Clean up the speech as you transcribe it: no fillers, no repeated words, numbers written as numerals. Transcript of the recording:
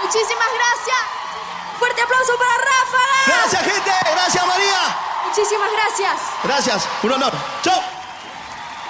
Muchísimas gracias. Fuerte aplauso para Ráfaga. Gracias, gente. Gracias, María. Muchísimas gracias. Gracias. Un honor. Chao.